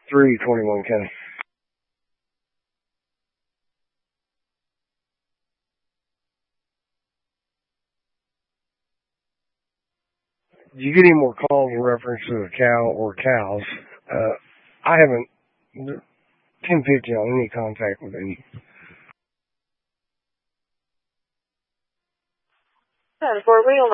321 County. Do you get any more calls in reference to a cow or cows? I haven't 1050 on any contact with any. 10 for Wheel